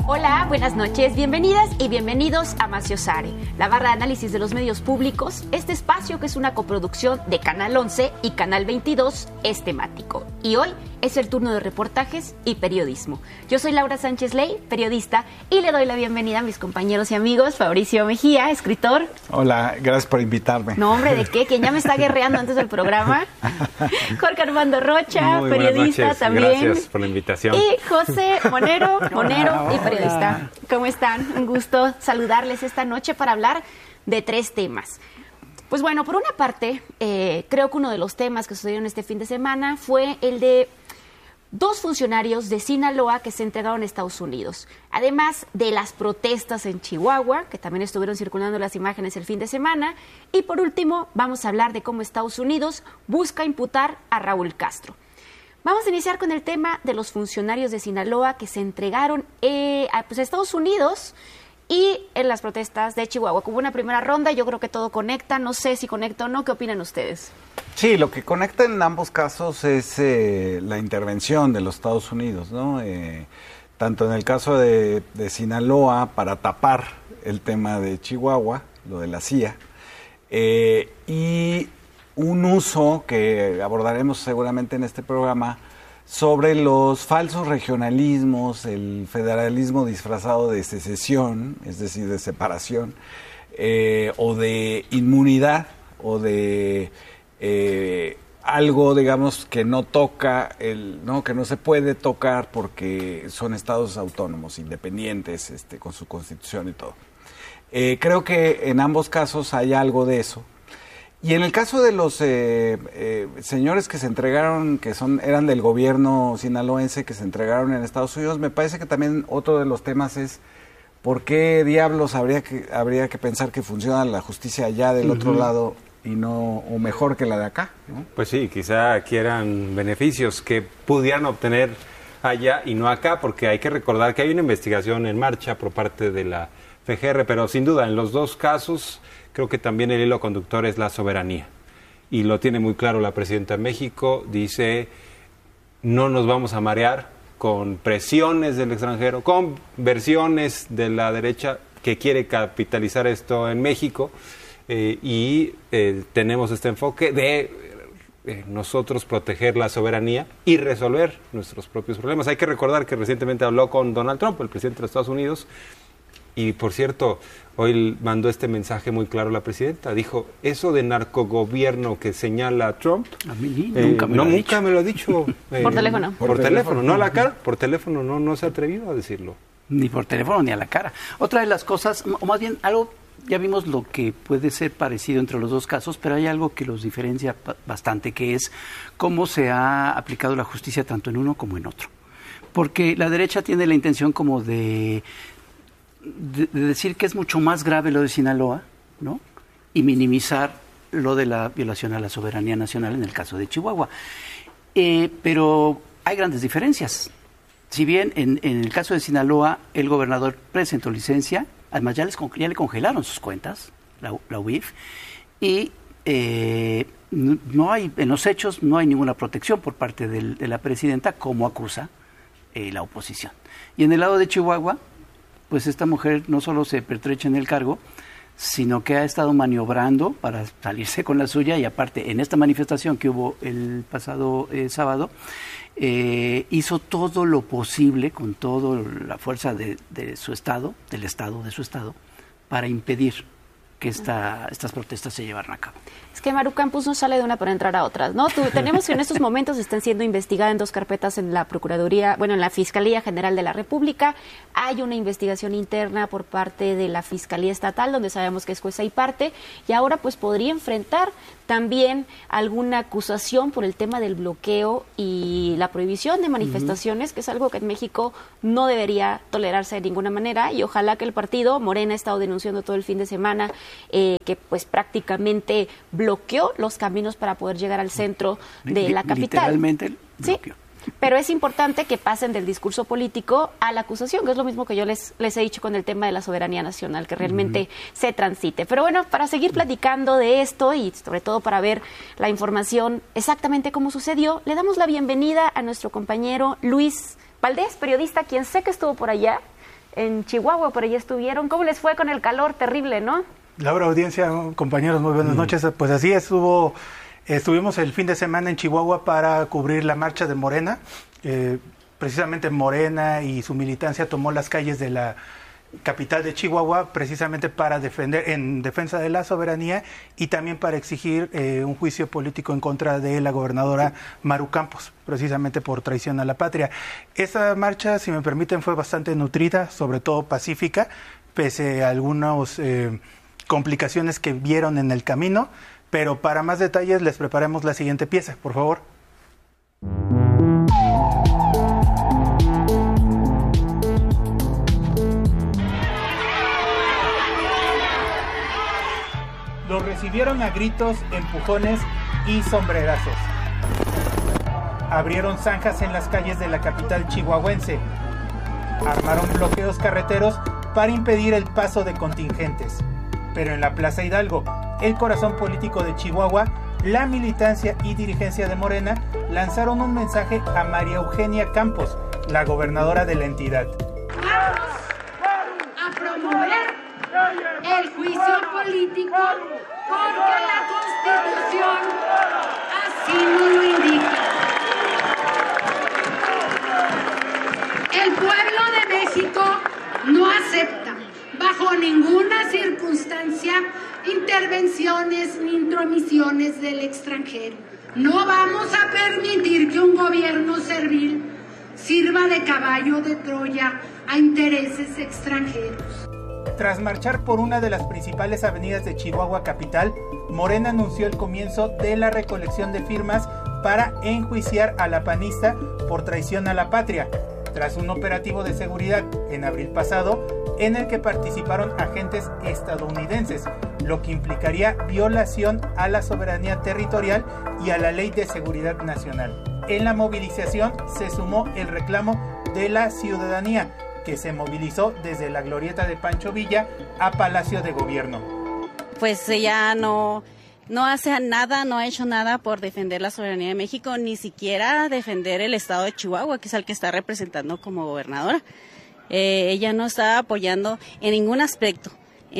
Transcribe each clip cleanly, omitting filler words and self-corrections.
Hola, buenas noches, bienvenidas y bienvenidos a Maciosare, la barra de análisis de los medios públicos. Este espacio, que es una coproducción de Canal 11 y Canal 22, es temático. Y hoy es el turno de reportajes y periodismo. Yo soy Laura Sánchez Ley, periodista, y le doy la bienvenida a mis compañeros y amigos. Fabricio Mejía, escritor. Hola, gracias por invitarme. No, hombre, ¿de qué? Quien ya me está guerreando antes del programa. Jorge Armando Rocha, muy periodista también. Gracias por la invitación. Y José Monero y periodista. ¿Cómo están? Un gusto saludarles esta noche para hablar de 3 temas. Pues bueno, por una parte, creo que uno de los temas que sucedieron este fin de semana fue el de 2 funcionarios de Sinaloa que se entregaron a Estados Unidos. Además de las protestas en Chihuahua, que también estuvieron circulando las imágenes el fin de semana. Y por último, vamos a hablar de cómo Estados Unidos busca imputar a Raúl Castro. Vamos a iniciar con el tema de los funcionarios de Sinaloa que se entregaron a Estados Unidos y en las protestas de Chihuahua. Hubo una primera ronda, yo creo que todo conecta, no sé si conecta o no, ¿qué opinan ustedes? Sí, lo que conecta en ambos casos es la intervención de los Estados Unidos, ¿no? Tanto en el caso de Sinaloa, para tapar el tema de Chihuahua, lo de la CIA, y un uso que abordaremos seguramente en este programa sobre los falsos regionalismos, el federalismo disfrazado de secesión, es decir, de separación, o de inmunidad, o de algo, digamos, que no toca, que no se puede tocar porque son estados autónomos, independientes, con su constitución y todo. Creo que en ambos casos hay algo de eso. Y en el caso de los señores que se entregaron, que eran del gobierno sinaloense, que se entregaron en Estados Unidos, me parece que también otro de los temas es por qué diablos habría que pensar que funciona la justicia allá del otro lado y no, o mejor que la de acá, ¿no? Pues sí, quizá quieran beneficios que pudieran obtener allá y no acá, porque hay que recordar que hay una investigación en marcha por parte de la FGR, pero sin duda en los 2 casos creo que también el hilo conductor es la soberanía. Y lo tiene muy claro la presidenta de México, dice, no nos vamos a marear con presiones del extranjero, con versiones de la derecha que quiere capitalizar esto en México, y tenemos este enfoque de nosotros proteger la soberanía y resolver nuestros propios problemas. Hay que recordar que recientemente habló con Donald Trump, el presidente de los Estados Unidos, y por cierto, hoy mandó este mensaje muy claro la presidenta. Dijo, eso de narcogobierno que señala Trump, a mí nunca me lo ha dicho. Por teléfono. Por teléfono, no a la cara, por teléfono no se ha atrevido a decirlo. Ni por teléfono ni a la cara. Otra de las cosas, o más bien algo, ya vimos lo que puede ser parecido entre los 2 casos, pero hay algo que los diferencia bastante, que es cómo se ha aplicado la justicia tanto en uno como en otro. Porque la derecha tiene la intención como de decir que es mucho más grave lo de Sinaloa, ¿no? Y minimizar lo de la violación a la soberanía nacional en el caso de Chihuahua. Pero hay grandes diferencias. Si bien en el caso de Sinaloa el gobernador presentó licencia, además ya le congelaron sus cuentas, la UIF, y no hay, en los hechos no hay ninguna protección por parte de la presidenta, como acusa la oposición. Y en el lado de Chihuahua, pues esta mujer no solo se pertrecha en el cargo, sino que ha estado maniobrando para salirse con la suya, y aparte en esta manifestación que hubo el pasado sábado, hizo todo lo posible con toda la fuerza de su estado, de su estado, para impedir que estas protestas se llevaran a cabo. Es que Maru Campos no sale de una para entrar a otras, ¿no? Tenemos que en estos momentos están siendo investigadas en 2 carpetas en la Procuraduría, en la Fiscalía General de la República. Hay una investigación interna por parte de la Fiscalía Estatal, donde sabemos que es jueza y parte, y ahora pues podría enfrentar también alguna acusación por el tema del bloqueo y la prohibición de manifestaciones, que es algo que en México no debería tolerarse de ninguna manera, y ojalá que el partido, Morena, ha estado denunciando todo el fin de semana que pues prácticamente bloqueó los caminos para poder llegar al centro de la capital. Literalmente bloqueó. Sí. Pero es importante que pasen del discurso político a la acusación, que es lo mismo que yo les he dicho con el tema de la soberanía nacional, que realmente se transite. Pero bueno, para seguir platicando de esto y sobre todo para ver la información exactamente cómo sucedió, le damos la bienvenida a nuestro compañero Luis Valdés, periodista, quien sé que estuvo por allá en Chihuahua, por allí estuvieron. ¿Cómo les fue con el calor terrible, no? Laura, audiencia, compañeros, muy buenas noches. Pues así estuvimos el fin de semana en Chihuahua para cubrir la marcha de Morena. Precisamente Morena y su militancia tomó las calles de la capital de Chihuahua precisamente para en defensa de la soberanía y también para exigir un juicio político en contra de la gobernadora Maru Campos, precisamente por traición a la patria. Esta marcha, si me permiten, fue bastante nutrida, sobre todo pacífica, pese a algunas complicaciones que vieron en el camino, pero para más detalles les preparamos la siguiente pieza, por favor. Los recibieron a gritos, empujones y sombrerazos. Abrieron zanjas en las calles de la capital chihuahuense. Armaron bloqueos carreteros para impedir el paso de contingentes. Pero en la Plaza Hidalgo, el corazón político de Chihuahua, la militancia y dirigencia de Morena lanzaron un mensaje a María Eugenia Campos, la gobernadora de la entidad. Vamos a promover el juicio político porque la Constitución así nos lo indica. El pueblo de México no acepta bajo ninguna circunstancia intervenciones ni intromisiones del extranjero. No vamos a permitir que un gobierno servil sirva de caballo de Troya a intereses extranjeros. Tras marchar por una de las principales avenidas de Chihuahua capital, Morena anunció el comienzo de la recolección de firmas para enjuiciar a la panista por traición a la patria, tras un operativo de seguridad en abril pasado en el que participaron agentes estadounidenses, lo que implicaría violación a la soberanía territorial y a la Ley de Seguridad Nacional. En la movilización se sumó el reclamo de la ciudadanía, que se movilizó desde la glorieta de Pancho Villa a Palacio de Gobierno. Pues ella no hace nada, no ha hecho nada por defender la soberanía de México, ni siquiera defender el estado de Chihuahua, que es el que está representando como gobernadora. Ella no está apoyando en ningún aspecto,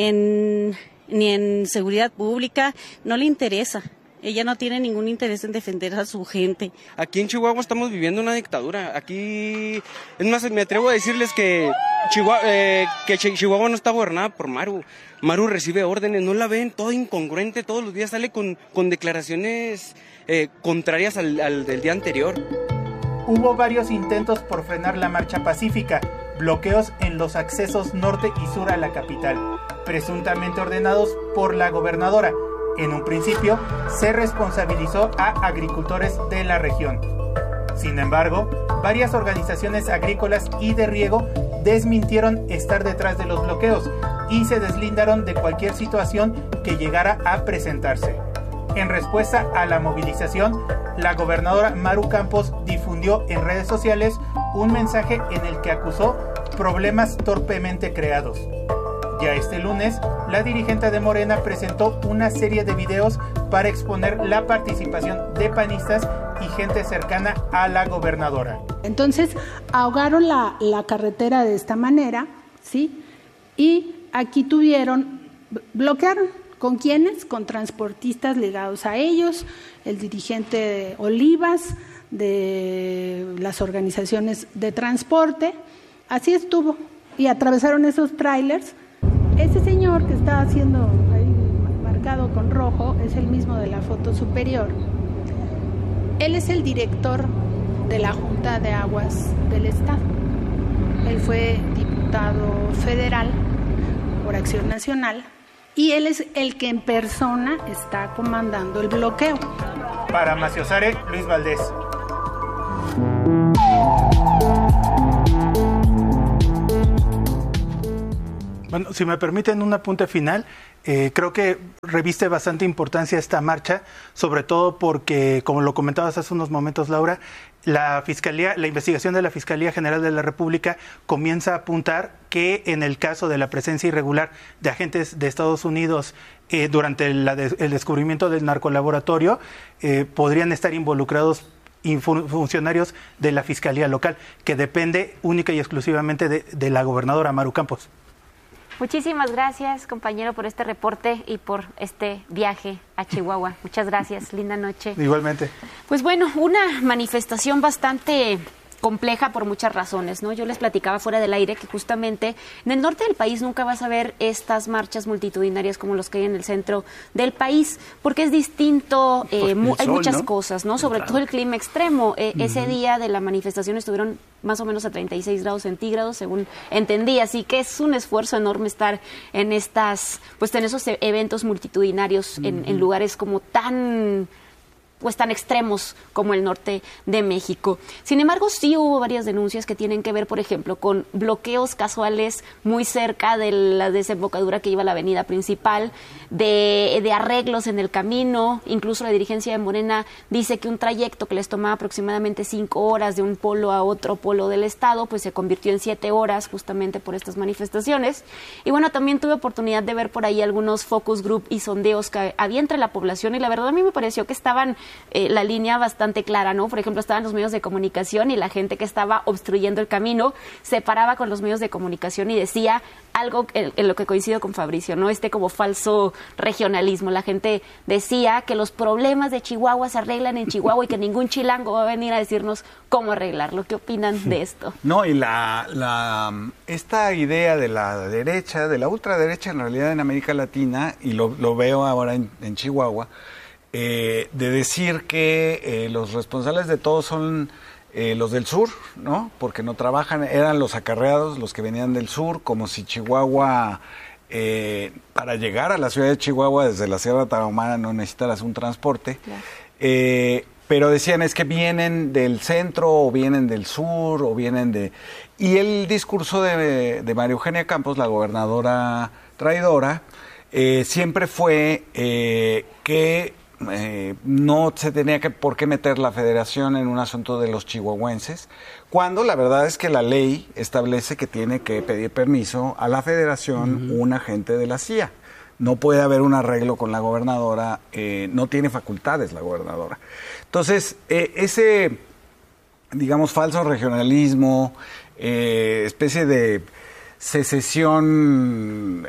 ni en seguridad pública, no le interesa. Ella no tiene ningún interés en defender a su gente. Aquí en Chihuahua estamos viviendo una dictadura. Aquí, es más, me atrevo a decirles que Chihuahua no está gobernada por Maru. Maru recibe órdenes, no la ven, todo incongruente, todos los días sale con declaraciones contrarias al del día anterior. Hubo varios intentos por frenar la marcha pacífica, bloqueos en los accesos norte y sur a la capital, presuntamente ordenados por la gobernadora. En un principio, se responsabilizó a agricultores de la región. Sin embargo, varias organizaciones agrícolas y de riego desmintieron estar detrás de los bloqueos y se deslindaron de cualquier situación que llegara a presentarse. En respuesta a la movilización, la gobernadora Maru Campos difundió en redes sociales un mensaje en el que acusó problemas torpemente creados. Ya este lunes, la dirigente de Morena presentó una serie de videos para exponer la participación de panistas y gente cercana a la gobernadora. Entonces, ahogaron la carretera de esta manera, ¿sí? Y aquí bloquearon. ¿Con quiénes? Con transportistas ligados a ellos, el dirigente de Olivas, de las organizaciones de transporte. Así estuvo. Y atravesaron esos trailers. Ese señor que está haciendo ahí marcado con rojo es el mismo de la foto superior. Él es el director de la Junta de Aguas del Estado. Él fue diputado federal por Acción Nacional y él es el que en persona está comandando el bloqueo. Para Maciosare, Luis Valdés. Bueno, si me permiten un apunte final, creo que reviste bastante importancia esta marcha, sobre todo porque, como lo comentabas hace unos momentos, Laura, la investigación de la Fiscalía General de la República comienza a apuntar que en el caso de la presencia irregular de agentes de Estados Unidos durante el descubrimiento del narcolaboratorio, podrían estar involucrados funcionarios de la Fiscalía Local, que depende única y exclusivamente de la gobernadora Maru Campos. Muchísimas gracias, compañero, por este reporte y por este viaje a Chihuahua. Muchas gracias, linda noche. Igualmente. Pues bueno, una manifestación bastante compleja por muchas razones, ¿no? Yo les platicaba fuera del aire que justamente en el norte del país nunca vas a ver estas marchas multitudinarias como los que hay en el centro del país, porque es distinto, hay muchas cosas, ¿no? Sobre todo el clima extremo. Ese día de la manifestación estuvieron más o menos a 36 grados centígrados, según entendí, así que es un esfuerzo enorme estar en estas, pues en esos eventos multitudinarios en lugares como tan extremos como el norte de México. Sin embargo, sí hubo varias denuncias que tienen que ver, por ejemplo, con bloqueos casuales muy cerca de la desembocadura que lleva a la avenida principal, de arreglos en el camino. Incluso la dirigencia de Morena dice que un trayecto que les tomaba aproximadamente 5 horas de un polo a otro polo del estado, pues se convirtió en 7 horas justamente por estas manifestaciones. Y bueno, también tuve oportunidad de ver por ahí algunos focus group y sondeos que había entre la población, y la verdad a mí me pareció que estaban la línea bastante clara, ¿no? Por ejemplo, estaban los medios de comunicación y la gente que estaba obstruyendo el camino se paraba con los medios de comunicación y decía algo en lo que coincido con Fabricio, ¿no? Como falso regionalismo. La gente decía que los problemas de Chihuahua se arreglan en Chihuahua y que ningún chilango va a venir a decirnos cómo arreglarlo. ¿Qué opinan de esto? No, y esta idea de la derecha, de la ultraderecha en realidad en América Latina, y lo veo ahora en Chihuahua, de decir que los responsables de todo son los del sur, ¿no? Porque no trabajan, eran los acarreados, los que venían del sur, como si Chihuahua, para llegar a la ciudad de Chihuahua desde la Sierra Tarahumara no necesitaras un transporte. Claro. Pero decían es que vienen del centro o vienen del sur o vienen de... Y el discurso de María Eugenia Campos, la gobernadora traidora, siempre fue que no se tenía por qué meter la federación en un asunto de los chihuahuenses, cuando la verdad es que la ley establece que tiene que pedir permiso a la federación un agente de la CIA. No puede haber un arreglo con la gobernadora, no tiene facultades la gobernadora. Entonces, ese, digamos, falso regionalismo, especie de secesión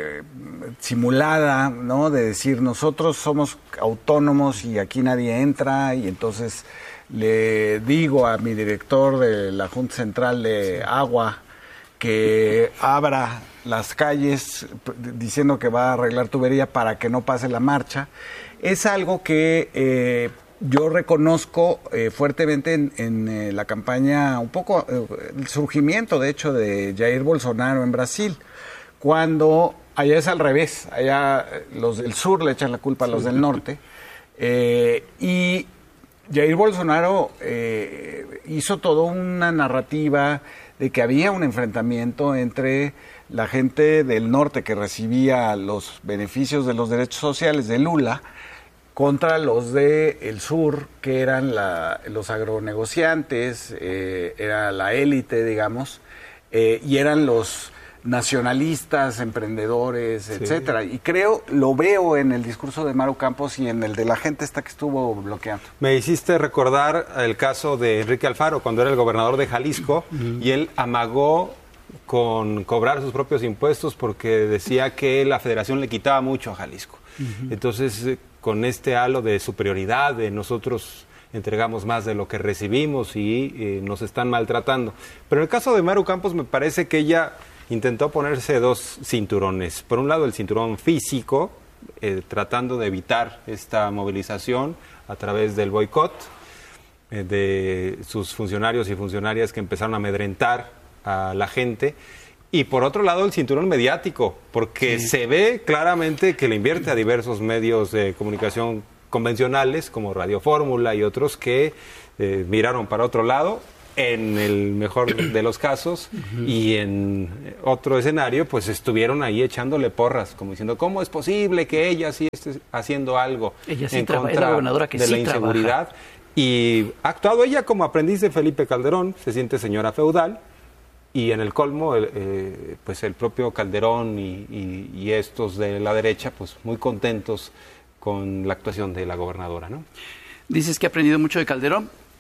simulada, ¿no? De decir, nosotros somos autónomos y aquí nadie entra, y entonces le digo a mi director de la Junta Central de Agua que abra las calles diciendo que va a arreglar tubería para que no pase la marcha. Es algo que yo reconozco fuertemente en la campaña, un poco el surgimiento, de hecho, de Jair Bolsonaro en Brasil, cuando allá es al revés, allá los del sur le echan la culpa a los del norte, y Jair Bolsonaro hizo toda una narrativa de que había un enfrentamiento entre la gente del norte que recibía los beneficios de los derechos sociales de Lula contra los del sur, que eran los agronegociantes, era la élite, digamos, y eran los nacionalistas, emprendedores, etcétera. Y lo veo en el discurso de Maru Campos y en el de la gente esta que estuvo bloqueando. Me hiciste recordar el caso de Enrique Alfaro, cuando era el gobernador de Jalisco, y él amagó con cobrar sus propios impuestos porque decía que la federación le quitaba mucho a Jalisco. Entonces, con este halo de superioridad, de nosotros entregamos más de lo que recibimos y nos están maltratando. Pero en el caso de Maru Campos me parece que ella intentó ponerse 2 cinturones. Por un lado, el cinturón físico, tratando de evitar esta movilización a través del boicot de sus funcionarios y funcionarias que empezaron a amedrentar a la gente. Y por otro lado, el cinturón mediático, porque se ve claramente que le invierte a diversos medios de comunicación convencionales, como Radio Fórmula y otros que miraron para otro lado, en el mejor de los casos, y en otro escenario, pues estuvieron ahí echándole porras, como diciendo, ¿cómo es posible que ella sí esté haciendo algo en contra de la inseguridad? Y ha actuado ella como aprendiz de Felipe Calderón, se siente señora feudal, y en el colmo, pues el propio Calderón y estos de la derecha, pues muy contentos con la actuación de la gobernadora, ¿no? Dices que ha aprendido mucho de Calderón.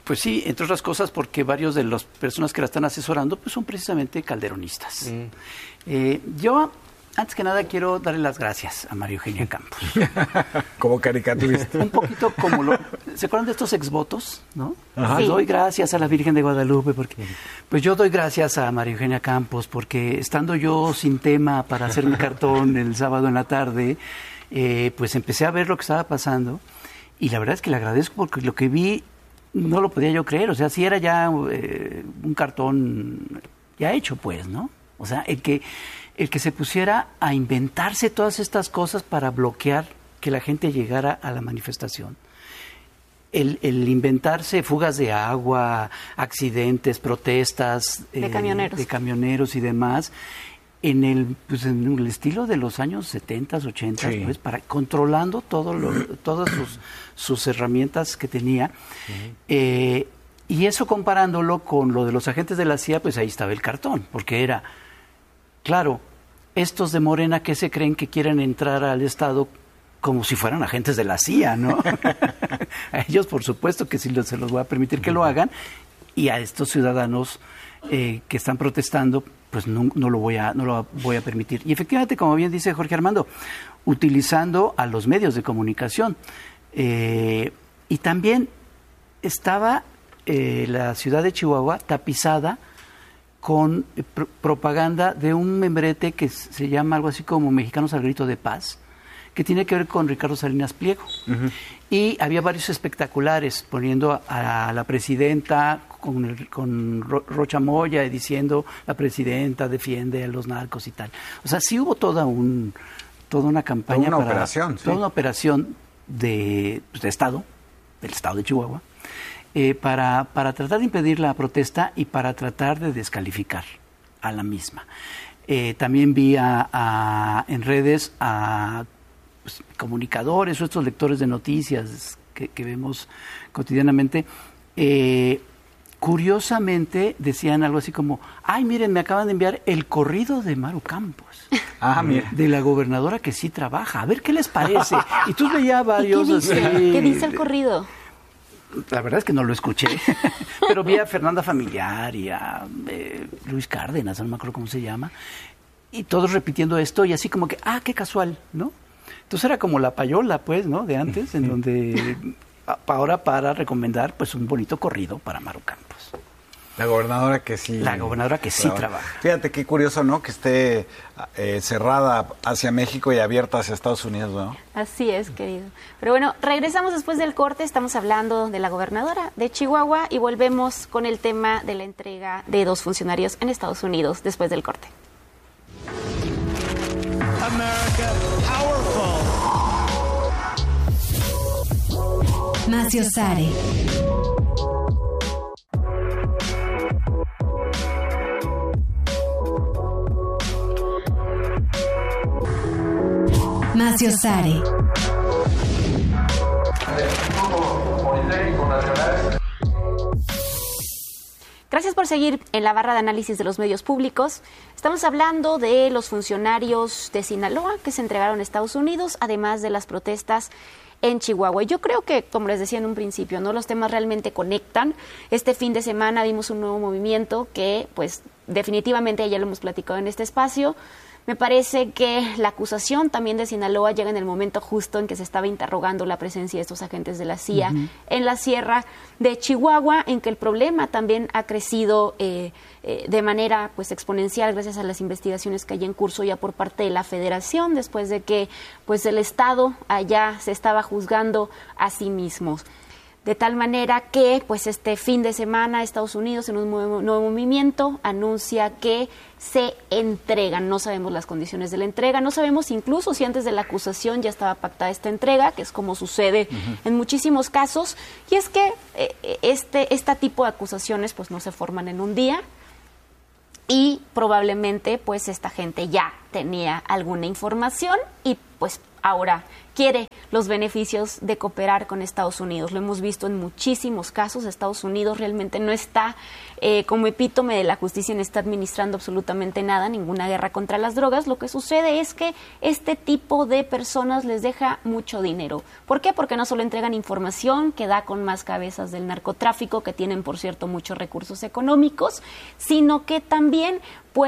Pues sí, entre otras cosas porque varios de las personas que la están asesorando pues son precisamente calderonistas. Yo, antes que nada, quiero darle las gracias a María Eugenia Campos. Como caricaturista. Un poquito como ¿se acuerdan de estos exvotos? ¿No? Sí. Doy gracias a la Virgen de Guadalupe porque pues yo doy gracias a María Eugenia Campos porque estando yo sin tema para hacer mi cartón el sábado en la tarde, pues empecé a ver lo que estaba pasando y la verdad es que le agradezco porque lo que vi no lo podía yo creer, o sea, si era ya un cartón ya hecho, pues, ¿no? O sea, el que se pusiera a inventarse todas estas cosas para bloquear que la gente llegara a la manifestación. El inventarse fugas de agua, accidentes, protestas de camioneros y demás, en el estilo de los años 70, 80, Sí. pues, controlando todas sus herramientas que tenía. Y eso comparándolo con lo de los agentes de la CIA, pues ahí estaba el cartón, porque era, claro, estos de Morena que se creen que quieren entrar al Estado como si fueran agentes de la CIA, ¿no? A ellos, por supuesto, que sí se los voy a permitir que lo hagan, y a estos ciudadanos que están protestando, pues no lo voy a permitir. Y efectivamente, como bien dice Jorge Armando, utilizando a los medios de comunicación. Y también estaba la ciudad de Chihuahua tapizada con propaganda de un membrete que se llama algo así como Mexicanos al Grito de Paz, que tiene que ver con Ricardo Salinas Pliego. Y había varios espectaculares poniendo a la presidenta con Rocha Moya y diciendo la presidenta defiende a los narcos y tal. O sea, sí hubo toda una campaña, toda una operación de Estado, del Estado de Chihuahua, para tratar de impedir la protesta y para tratar de descalificar a la misma. También vi en redes a comunicadores o estos lectores de noticias que vemos cotidianamente, curiosamente decían algo así como, ay, miren, me acaban de enviar el corrido de Maru Campos. Mira. De la gobernadora que sí trabaja, a ver qué les parece. Y tú veías varios... ¿Y qué dice? Así, ¿Qué dice el corrido? La verdad es que no lo escuché, pero vi a Fernanda Familiar y a Luis Cárdenas, no me acuerdo cómo se llama, y todos repitiendo esto y así como que, qué casual, ¿no? Entonces era como la payola, pues, ¿no? De antes, en donde ahora para recomendar, pues, un bonito corrido para Maru Campos. La gobernadora que sí. La gobernadora que sí trabaja. Fíjate qué curioso, ¿no? Que esté cerrada hacia México y abierta hacia Estados Unidos, ¿no? Así es, querido. Pero bueno, regresamos después del corte. Estamos hablando de la gobernadora de Chihuahua y volvemos con el tema de la entrega de 2 funcionarios en Estados Unidos después del corte. America powerful. Macio Sare. Macio Sare. Gracias por seguir en la barra de análisis de los medios públicos. Estamos hablando de los funcionarios de Sinaloa que se entregaron a Estados Unidos, además de las protestas en Chihuahua. Y yo creo que, como les decía en un principio, ¿no? Los temas realmente conectan. Este fin de semana vimos un nuevo movimiento que, pues, definitivamente ya lo hemos platicado en este espacio. Me parece que la acusación también de Sinaloa llega en el momento justo en que se estaba interrogando la presencia de estos agentes de la CIA en la sierra de Chihuahua, en que el problema también ha crecido de manera pues exponencial gracias a las investigaciones que hay en curso ya por parte de la Federación, después de que pues el Estado allá se estaba juzgando a sí mismos. De tal manera que, pues este fin de semana, Estados Unidos, en un nuevo movimiento, anuncia que se entregan. No sabemos las condiciones de la entrega, no sabemos incluso si antes de la acusación ya estaba pactada esta entrega, que es como sucede en muchísimos casos. Y es que este tipo de acusaciones pues no se forman en un día. Y probablemente pues esta gente ya tenía alguna información y pues ahora quiere los beneficios de cooperar con Estados Unidos. Lo hemos visto en muchísimos casos. Estados Unidos realmente no está como epítome de la justicia, no está administrando absolutamente nada, ninguna guerra contra las drogas. Lo que sucede es que este tipo de personas les deja mucho dinero. ¿Por qué? Porque no solo entregan información que da con más cabezas del narcotráfico, que tienen, por cierto, muchos recursos económicos, sino que también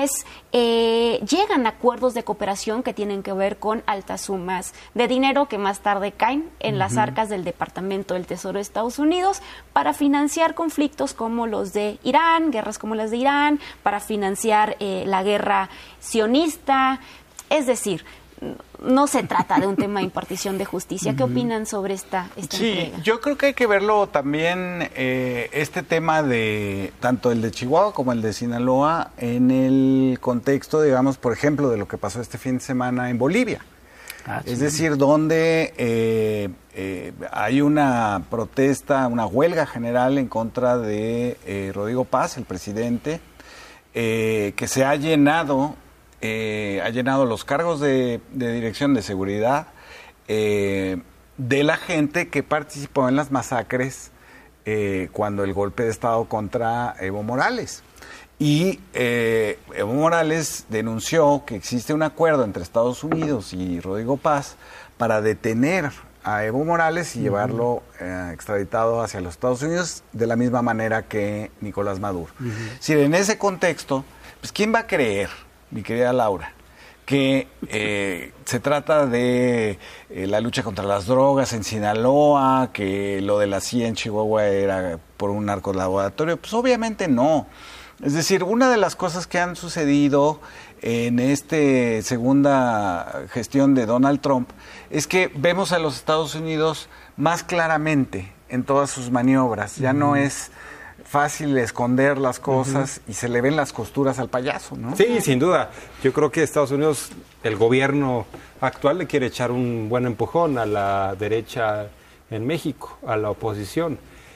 llegan a acuerdos de cooperación que tienen que ver con altas sumas de dinero que más tarde caen en las arcas del Departamento del Tesoro de Estados Unidos para financiar conflictos como los de Irán, guerras como las de Irán, para financiar la guerra sionista. Es decir, no se trata de un tema de impartición de justicia. ¿Qué opinan sobre esta entrega? Yo creo que hay que verlo también, este tema de tanto el de Chihuahua como el de Sinaloa, en el contexto, digamos, por ejemplo, de lo que pasó este fin de semana en Bolivia. Es decir, donde hay una protesta, una huelga general en contra de Rodrigo Paz, el presidente, que se ha llenado los cargos de dirección de seguridad de la gente que participó en las masacres cuando el golpe de Estado contra Evo Morales. Y Evo Morales denunció que existe un acuerdo entre Estados Unidos y Rodrigo Paz para detener a Evo Morales y llevarlo extraditado hacia los Estados Unidos de la misma manera que Nicolás Maduro. Es decir, en ese contexto, pues ¿quién va a creer, mi querida Laura, que se trata de la lucha contra las drogas en Sinaloa, que lo de la CIA en Chihuahua era por un narcolaboratorio? Pues obviamente no. Es decir, una de las cosas que han sucedido en esta segunda gestión de Donald Trump es que vemos a los Estados Unidos más claramente en todas sus maniobras. Ya no es fácil esconder las cosas y se le ven las costuras al payaso, ¿no? Sí, sin duda. Yo creo que Estados Unidos, el gobierno actual, le quiere echar un buen empujón a la derecha en México, a la oposición.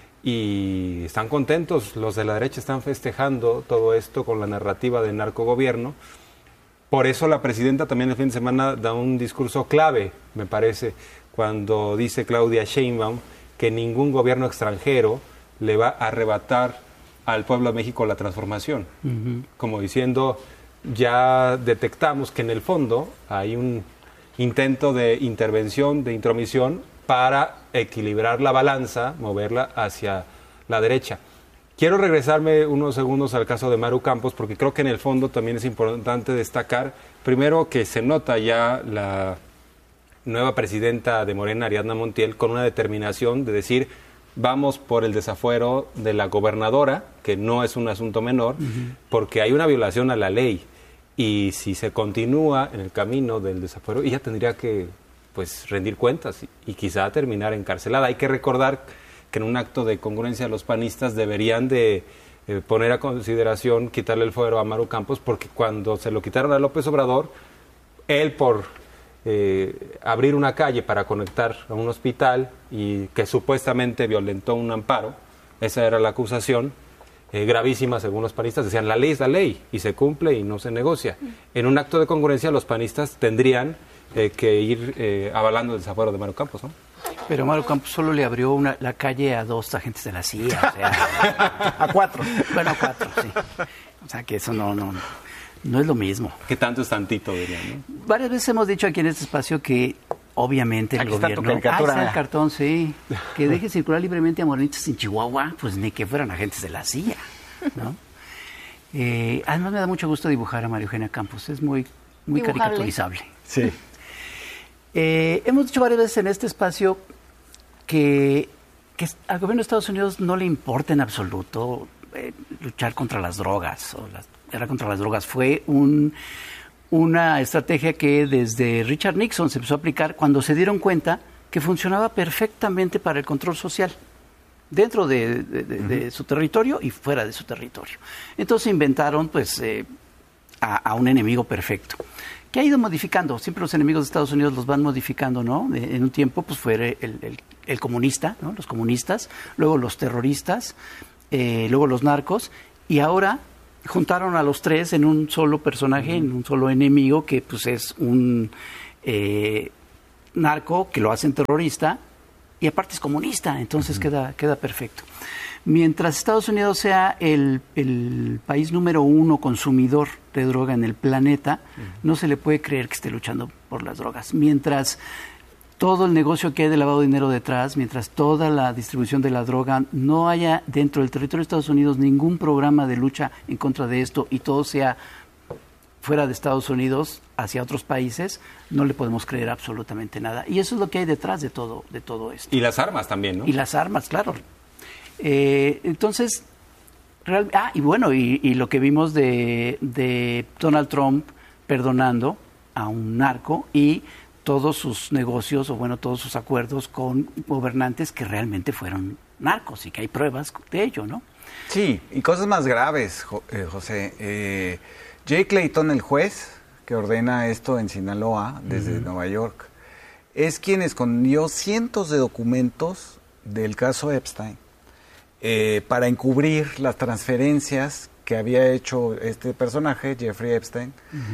Y están contentos, los de la derecha están festejando todo esto con la narrativa de narcogobierno. Por eso la presidenta también el fin de semana da un discurso clave, me parece, cuando dice Claudia Sheinbaum que ningún gobierno extranjero le va a arrebatar al pueblo de México la transformación. Como diciendo, ya detectamos que en el fondo hay un intento de intervención, de intromisión, para equilibrar la balanza, moverla hacia la derecha. Quiero regresarme unos segundos al caso de Maru Campos, porque creo que en el fondo también es importante destacar, primero, que se nota ya la nueva presidenta de Morena, Ariadna Montiel, con una determinación de decir, vamos por el desafuero de la gobernadora, que no es un asunto menor, porque hay una violación a la ley, y si se continúa en el camino del desafuero, ella tendría que rendir cuentas y quizá terminar encarcelada. Hay que recordar que en un acto de congruencia los panistas deberían de poner a consideración quitarle el fuero a Maru Campos, porque cuando se lo quitaron a López Obrador, él por abrir una calle para conectar a un hospital y que supuestamente violentó un amparo, esa era la acusación, gravísima según los panistas, decían la ley es la ley y se cumple y no se negocia. En un acto de congruencia los panistas tendrían que ir avalando el desafuero de Maru Campos, ¿no? Pero Maru Campos solo le abrió la calle a 2 agentes de la CIA, o sea, a 4. Bueno, a 4, sí. O sea, que eso no es lo mismo. ¿Qué tanto es tantito, dirían, no? Varias veces hemos dicho aquí en este espacio que obviamente el gobierno... Ahí está el cartón, sí. Que deje circular libremente a morenitos en Chihuahua, pues ni que fueran agentes de la CIA, ¿no? Además me da mucho gusto dibujar a María Eugenia Campos, es muy caricaturizable. Sí. Hemos dicho varias veces en este espacio que al gobierno de Estados Unidos no le importa en absoluto luchar contra las drogas, o la guerra contra las drogas. Fue una estrategia que desde Richard Nixon se empezó a aplicar cuando se dieron cuenta que funcionaba perfectamente para el control social, dentro de su territorio y fuera de su territorio. Entonces inventaron a un enemigo perfecto, que ha ido modificando. Siempre los enemigos de Estados Unidos los van modificando, ¿no? En un tiempo fue el comunista, ¿no? Los comunistas, luego los terroristas, luego los narcos, y ahora juntaron a los tres en un solo personaje, en un solo enemigo, que es un narco, que lo hacen terrorista, y aparte es comunista, entonces queda perfecto. Mientras Estados Unidos sea el país número 1 consumidor de droga en el planeta, no se le puede creer que esté luchando por las drogas. Mientras todo el negocio que hay de lavado de dinero detrás, mientras toda la distribución de la droga, no haya dentro del territorio de Estados Unidos ningún programa de lucha en contra de esto y todo sea fuera de Estados Unidos hacia otros países, no le podemos creer absolutamente nada. Y eso es lo que hay detrás de todo esto. Y las armas también, ¿no? Y las armas, claro. Entonces, y lo que vimos de Donald Trump perdonando a un narco y todos sus negocios, todos sus acuerdos con gobernantes que realmente fueron narcos y que hay pruebas de ello, ¿no? Sí, y cosas más graves, José. Jay Clayton, el juez que ordena esto en Sinaloa, desde Nueva York, es quien escondió cientos de documentos del caso Epstein para encubrir las transferencias que había hecho este personaje, Jeffrey Epstein,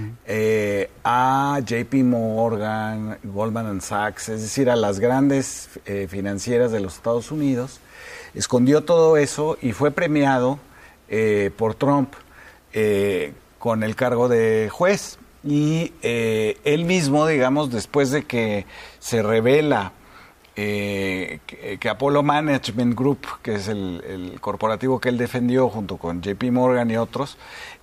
a JP Morgan, Goldman Sachs, es decir, a las grandes financieras de los Estados Unidos. Escondió todo eso y fue premiado por Trump con el cargo de juez. Y él mismo, digamos, después de que se revela que Apollo Management Group, que es el corporativo que él defendió junto con JP Morgan y otros,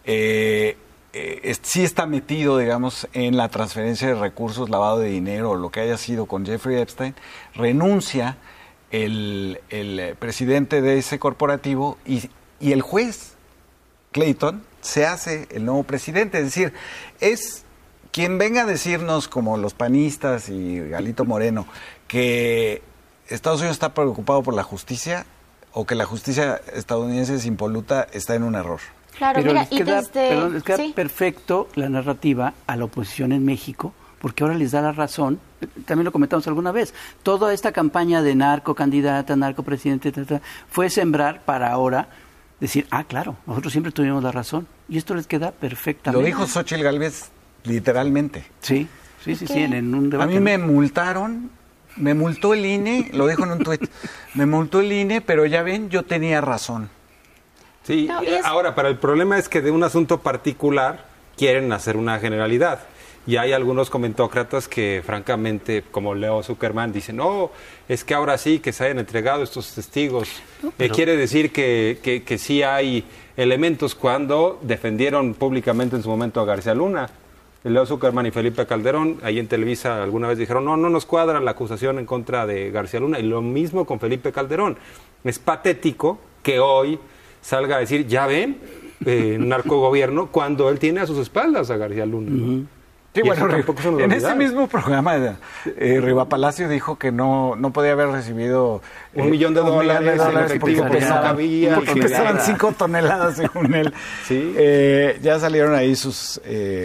sí está metido, digamos, en la transferencia de recursos, lavado de dinero, lo que haya sido con Jeffrey Epstein, renuncia el presidente de ese corporativo y el juez Clayton se hace el nuevo presidente. Es decir, es quien venga a decirnos, como los panistas y Galito Moreno, que Estados Unidos está preocupado por la justicia o que la justicia estadounidense es impoluta, está en un error. Claro, pero mira, les queda perfecto la narrativa a la oposición en México, porque ahora les da la razón. También lo comentamos alguna vez. Toda esta campaña de narco candidata, narco presidente, fue sembrar para ahora decir, claro, nosotros siempre tuvimos la razón. Y esto les queda perfectamente. Lo dijo Xóchitl Gálvez literalmente. Sí, en un debate. A mí me multaron, me multó el INE, lo dijo en un tuit, me multó el INE, pero ya ven, yo tenía razón. Sí, no, ahora, pero el problema es que de un asunto particular quieren hacer una generalidad. Y hay algunos comentócratas que, francamente, como Leo Zuckerman, dicen, no, es que ahora sí que se hayan entregado estos testigos. Quiere decir que sí hay elementos cuando defendieron públicamente en su momento a García Luna. Leo Zuckerman y Felipe Calderón, ahí en Televisa alguna vez dijeron, no nos cuadra la acusación en contra de García Luna. Y lo mismo con Felipe Calderón. Es patético que hoy salga a decir, ya ven, narcogobierno, cuando él tiene a sus espaldas a García Luna. Sí, bueno, en ese mismo programa Riva Palacio dijo que no podía haber recibido $1 millón en efectivo porque no cabía, porque estaban 5 toneladas según él. ¿Sí? Ya salieron ahí sus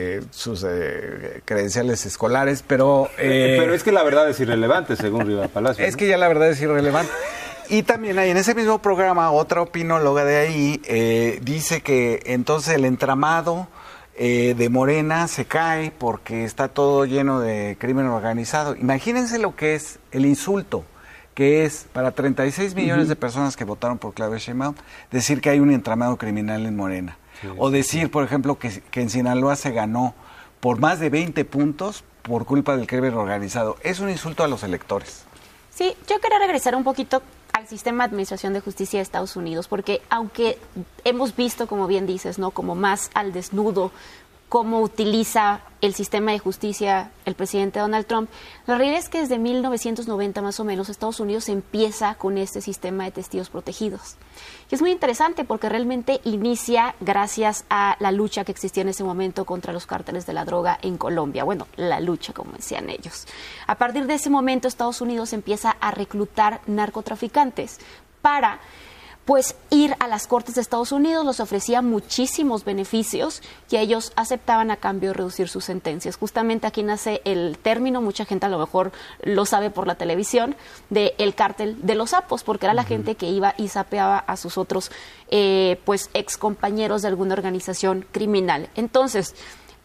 credenciales escolares, pero es que la verdad es irrelevante según Riva Palacio. Es que ya la verdad es irrelevante. Y también hay en ese mismo programa otra opinóloga de ahí dice que entonces el entramado de Morena se cae porque está todo lleno de crimen organizado. Imagínense lo que es el insulto, que es para 36 millones de personas que votaron por Claudia Sheinbaum, decir que hay un entramado criminal en Morena. Sí, o decir, por ejemplo, que en Sinaloa se ganó por más de 20 puntos por culpa del crimen organizado. Es un insulto a los electores. Sí, yo quería regresar un poquito al sistema de administración de justicia de Estados Unidos, porque aunque hemos visto, como bien dices, ¿no?, como más al desnudo cómo utiliza el sistema de justicia el presidente Donald Trump, la realidad es que desde 1990 más o menos Estados Unidos empieza con este sistema de testigos protegidos. Y es muy interesante porque realmente inicia gracias a la lucha que existía en ese momento contra los cárteles de la droga en Colombia. Bueno, la lucha, como decían ellos. A partir de ese momento Estados Unidos empieza a reclutar narcotraficantes para ir a las cortes de Estados Unidos, los ofrecía muchísimos beneficios y ellos aceptaban a cambio de reducir sus sentencias. Justamente aquí nace el término, mucha gente a lo mejor lo sabe por la televisión, de el cártel de los sapos, porque era la gente que iba y sapeaba a sus otros ex compañeros de alguna organización criminal. Entonces,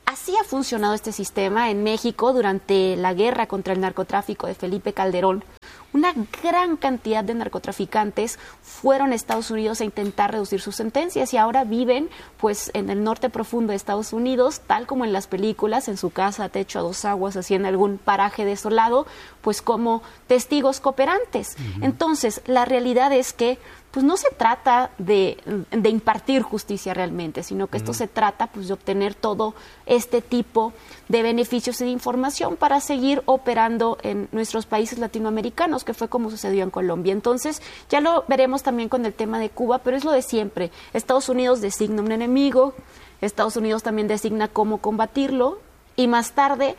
así ha funcionado este sistema en México durante la guerra contra el narcotráfico de Felipe Calderón. Una gran cantidad de narcotraficantes fueron a Estados Unidos a intentar reducir sus sentencias y ahora viven pues en el norte profundo de Estados Unidos, tal como en las películas, en su casa, techo a dos aguas, así en algún paraje desolado, pues como testigos cooperantes. Entonces, la realidad es que pues no se trata de impartir justicia realmente, sino que esto se trata pues de obtener todo este tipo de beneficios y de información para seguir operando en nuestros países latinoamericanos, que fue como sucedió en Colombia. Entonces, ya lo veremos también con el tema de Cuba, pero es lo de siempre. Estados Unidos designa un enemigo, Estados Unidos también designa cómo combatirlo, y más tarde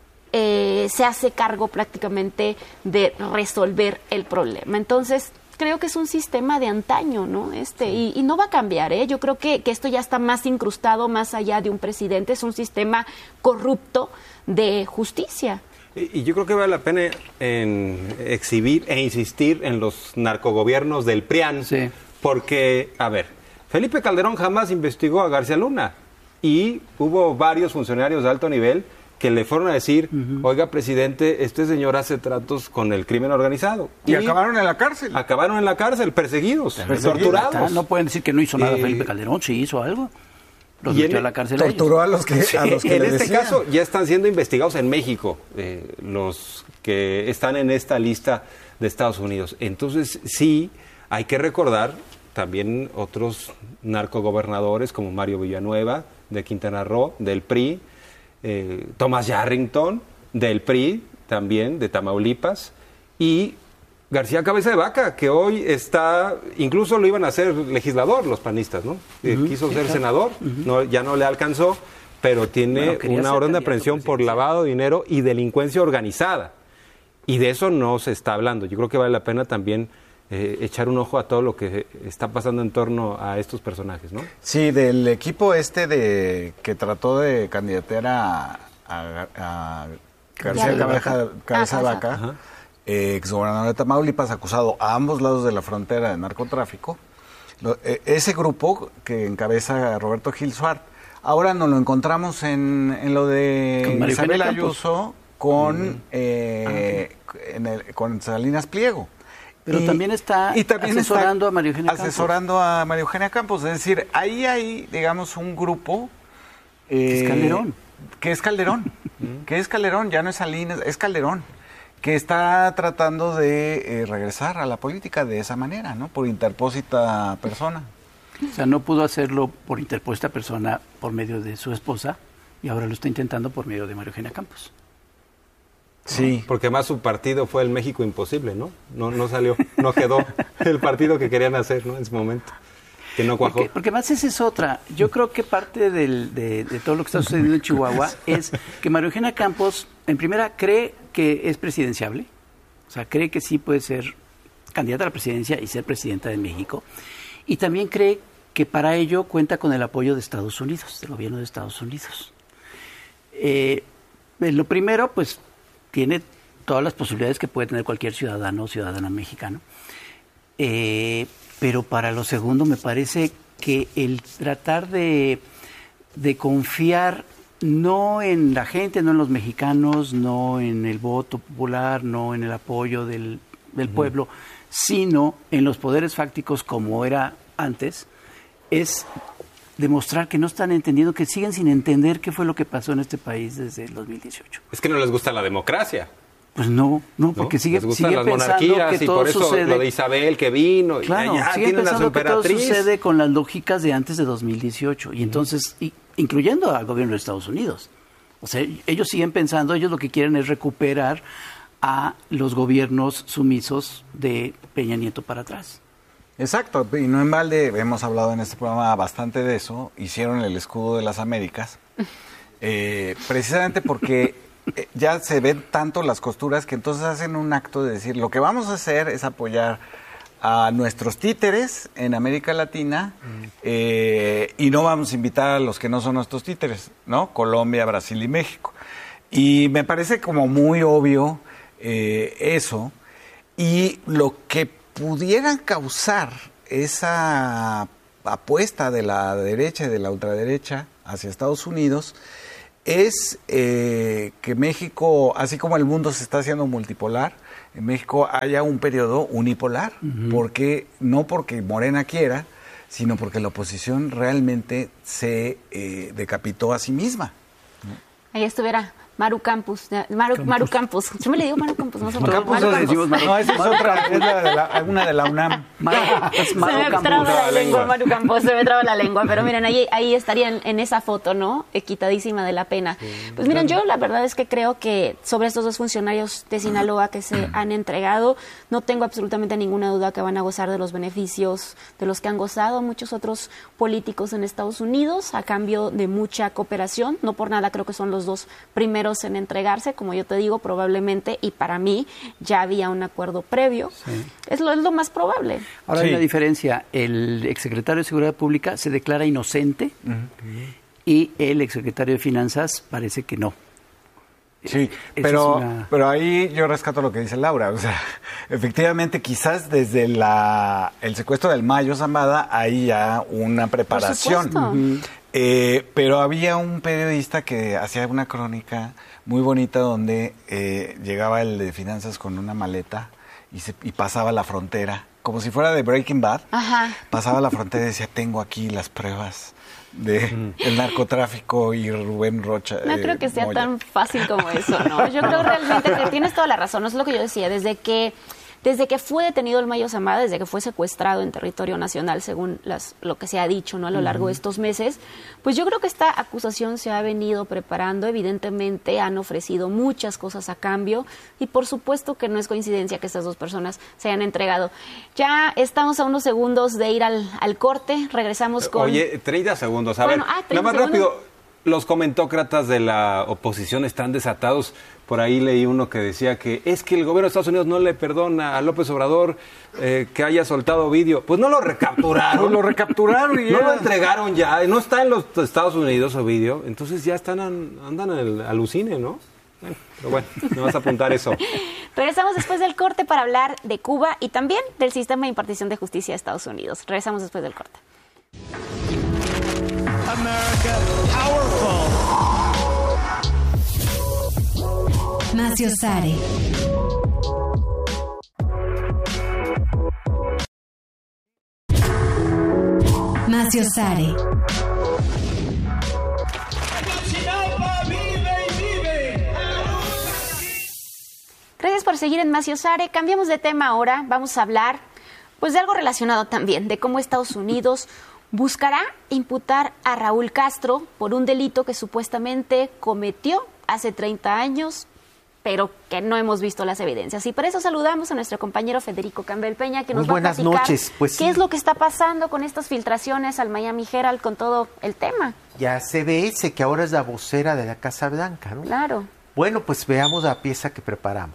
se hace cargo prácticamente de resolver el problema. Entonces, creo que es un sistema de antaño, ¿no? Y no va a cambiar, ¿eh? Yo creo que esto ya está más incrustado, más allá de un presidente, es un sistema corrupto de justicia. Y yo creo que vale la pena en exhibir e insistir en los narcogobiernos del PRIAN, porque, a ver, Felipe Calderón jamás investigó a García Luna y hubo varios funcionarios de alto nivel que le fueron a decir, oiga, presidente, este señor hace tratos con el crimen organizado. Y acabaron en la cárcel. Acabaron en la cárcel, perseguidos, torturados. No pueden decir que no hizo nada Felipe Calderón, sí hizo algo. Los metió a la cárcel. Torturó a los que en este caso ya están siendo investigados en México, los que están en esta lista de Estados Unidos. Entonces, sí, hay que recordar también otros narcogobernadores como Mario Villanueva, de Quintana Roo, del PRI, Thomas Yarrington, del PRI, también, de Tamaulipas, y García Cabeza de Vaca, que hoy está, incluso lo iban a hacer legislador los panistas, ¿no? Quiso ser senador, ya no le alcanzó, pero tiene una orden de aprehensión por lavado de dinero y delincuencia organizada. Y de eso no se está hablando. Yo creo que vale la pena también echar un ojo a todo lo que está pasando en torno a estos personajes, ¿no? Sí, del equipo que trató de candidatear a García Cabeza de Vaca, exgobernador de Tamaulipas, acusado a ambos lados de la frontera de narcotráfico. Ese grupo que encabeza Roberto Gil Suárez, ahora nos lo encontramos en lo de Isabel Ayuso con Salinas Pliego. Pero también está asesorando a María Eugenia Campos. Asesorando a María Eugenia Campos. Es decir, ahí hay, digamos, un grupo... es Calderón. Que es Calderón. Que es Calderón, ya no es Salinas, es Calderón. Que está tratando de regresar a la política de esa manera, ¿no? Por interpósita persona. O sea, no pudo hacerlo por interpuesta persona por medio de su esposa y ahora lo está intentando por medio de María Eugenia Campos. Sí. ¿No? Porque más su partido fue el México Imposible, ¿no? No salió, no quedó el partido que querían hacer, ¿no? En ese momento, que no cuajó. Porque más esa es otra. Yo creo que parte de todo lo que está sucediendo en Chihuahua es que María Eugenia Campos, en primera, cree que es presidenciable. O sea, cree que sí puede ser candidata a la presidencia y ser presidenta de México. Y también cree que para ello cuenta con el apoyo de Estados Unidos, del gobierno de Estados Unidos. Lo primero, pues, tiene todas las posibilidades que puede tener cualquier ciudadano o ciudadana mexicano. Pero para lo segundo, me parece que el tratar de confiar no en la gente, no en los mexicanos, no en el voto popular, no en el apoyo del pueblo, sino en los poderes fácticos como era antes, es demostrar que no están entendiendo, que siguen sin entender qué fue lo que pasó en este país desde el 2018. Es que no les gusta la democracia. Pues no, porque sigue les gustan las pensando monarquías que y todo por eso sucede. Lo de Isabel que vino, claro, y allá siguen tienen a su pensando que todo emperatriz. sucede con las lógicas de antes de 2018 y entonces, incluyendo al gobierno de Estados Unidos. O sea, ellos siguen pensando, ellos lo que quieren es recuperar a los gobiernos sumisos de Peña Nieto para atrás. Exacto, y no en balde, hemos hablado en este programa bastante de eso, hicieron el escudo de las Américas, precisamente porque ya se ven tanto las costuras que entonces hacen un acto de decir, lo que vamos a hacer es apoyar a nuestros títeres en América Latina y no vamos a invitar a los que no son nuestros títeres, ¿no? Colombia, Brasil y México. Y me parece como muy obvio eso, y lo que pudieran causar esa apuesta de la derecha y de la ultraderecha hacia Estados Unidos es que México, así como el mundo se está haciendo multipolar, en México haya un periodo unipolar, porque no porque Morena quiera, sino porque la oposición realmente se decapitó a sí misma. Ahí estuviera Maru Campos. Maru Campos. Yo me le digo Maru Campos, no sé por qué. Campos no decimos Maru. No, esa es otra, es una de la UNAM. Se me traba la lengua, Maru Campos, se me traba la lengua. Pero miren, ahí estarían en esa foto, ¿no? Quitadísima de la pena. Pues miren, yo la verdad es que creo que sobre estos dos funcionarios de Sinaloa que se han entregado, no tengo absolutamente ninguna duda que van a gozar de los beneficios de los que han gozado muchos otros políticos en Estados Unidos a cambio de mucha cooperación. No por nada creo que son los dos primeros en entregarse, como yo te digo, probablemente, y para mí ya había un acuerdo previo. Sí. Es lo más probable. Ahora hay una diferencia. El exsecretario de Seguridad Pública se declara inocente y el exsecretario de Finanzas parece que no. Sí, pero ahí yo rescato lo que dice Laura. O sea, efectivamente, quizás desde el secuestro del Mayo Zambada hay ya una preparación. Pero había un periodista que hacía una crónica muy bonita donde llegaba el de Finanzas con una maleta y pasaba la frontera, como si fuera de Breaking Bad. Ajá. Pasaba la frontera y decía, tengo aquí las pruebas de el narcotráfico y Rubén Rocha. No creo que sea tan fácil como eso, ¿no? Yo creo realmente que tienes toda la razón. No es lo que yo decía, desde que fue detenido el Mayo Zambada, desde que fue secuestrado en territorio nacional, según lo que se ha dicho, ¿no? A lo largo de estos meses, pues yo creo que esta acusación se ha venido preparando. Evidentemente han ofrecido muchas cosas a cambio y por supuesto que no es coincidencia que estas dos personas se hayan entregado. Ya estamos a unos segundos de ir al corte, regresamos con... Oye, 30 segundos, a ver, nada más rápido. Los comentócratas de la oposición están desatados. Por ahí leí uno que decía que es que el gobierno de Estados Unidos no le perdona a López Obrador que haya soltado vídeo. Pues no lo recapturaron. Lo recapturaron y no lo entregaron ya. No está en los Estados Unidos o vídeo. Entonces ya andan al alucine, ¿no? Pero bueno, me vas a apuntar eso. Regresamos después del corte para hablar de Cuba y también del sistema de impartición de justicia de Estados Unidos. Regresamos después del corte. America Powerful. Macio Sare. Macio Sare. Gracias por seguir en Macio Sare. Cambiamos de tema ahora. Vamos a hablar pues de algo relacionado también, de cómo Estados Unidos buscará imputar a Raúl Castro por un delito que supuestamente cometió hace 30 años, pero que no hemos visto las evidencias. Y por eso saludamos a nuestro compañero Federico Campbell Peña, que nos va a platicar noches. Pues qué es lo que está pasando con estas filtraciones al Miami Herald con todo el tema. Ya CBS, que ahora es la vocera de la Casa Blanca, ¿no? Claro. Bueno, pues veamos la pieza que preparamos.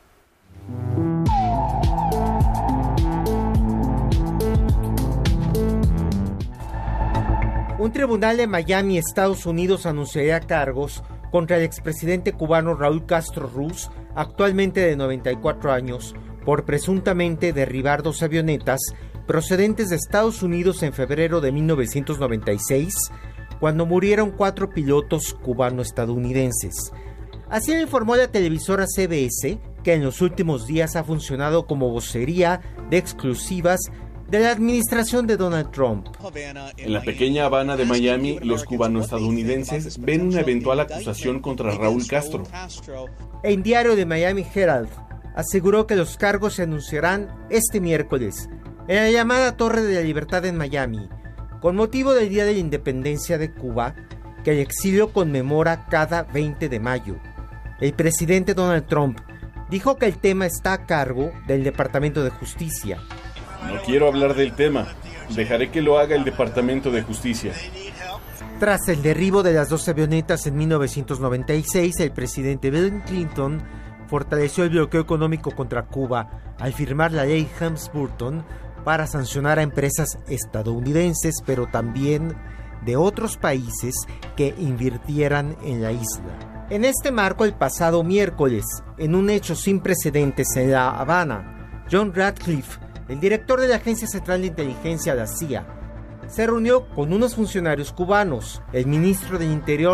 Un tribunal de Miami, Estados Unidos, anunciaría cargos contra el expresidente cubano Raúl Castro Ruz, actualmente de 94 años, por presuntamente derribar 2 avionetas procedentes de Estados Unidos en febrero de 1996, cuando murieron 4 pilotos cubano-estadounidenses. Así lo informó la televisora CBS, que en los últimos días ha funcionado como vocería de exclusivas de la administración de Donald Trump. En la pequeña Habana de Miami, los cubano-estadounidenses ven una eventual acusación contra Raúl Castro. El diario de Miami Herald aseguró que los cargos se anunciarán este miércoles en la llamada Torre de la Libertad en Miami, con motivo del Día de la Independencia de Cuba, que el exilio conmemora cada 20 de mayo. El presidente Donald Trump dijo que el tema está a cargo del Departamento de Justicia. No quiero hablar del tema. Dejaré que lo haga el Departamento de Justicia. Tras el derribo de las 2 avionetas en 1996, el presidente Bill Clinton fortaleció el bloqueo económico contra Cuba al firmar la ley Helms-Burton para sancionar a empresas estadounidenses, pero también de otros países que invirtieran en la isla. En este marco, el pasado miércoles, en un hecho sin precedentes en La Habana, John Ratcliffe, el director de la Agencia Central de Inteligencia, la CIA, se reunió con unos funcionarios cubanos, el ministro del Interior,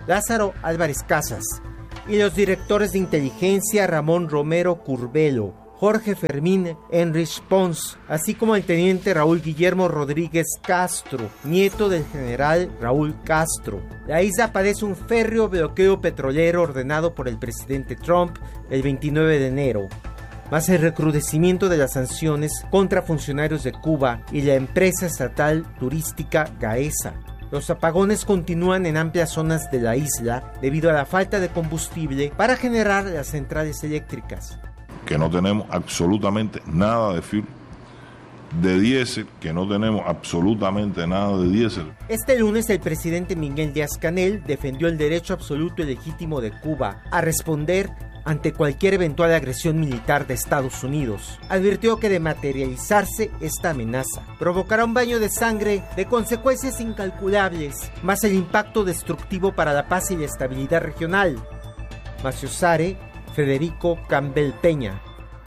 Lázaro Álvarez Casas, y los directores de inteligencia Ramón Romero Curbelo, Jorge Fermín Enrich Pons, así como el teniente Raúl Guillermo Rodríguez Castro, nieto del general Raúl Castro. La isla padece un férreo bloqueo petrolero ordenado por el presidente Trump el 29 de enero, más el recrudecimiento de las sanciones contra funcionarios de Cuba y la empresa estatal turística Gaesa. Los apagones continúan en amplias zonas de la isla debido a la falta de combustible para generar las centrales eléctricas. Que no tenemos absolutamente nada de fuel, de diésel, que no tenemos absolutamente nada de diésel. Este lunes el presidente Miguel Díaz-Canel defendió el derecho absoluto y legítimo de Cuba a responder ante cualquier eventual agresión militar de Estados Unidos. Advirtió que de materializarse esta amenaza provocará un baño de sangre de consecuencias incalculables, más el impacto destructivo para la paz y la estabilidad regional. Macio Sare, Federico Campbell Peña.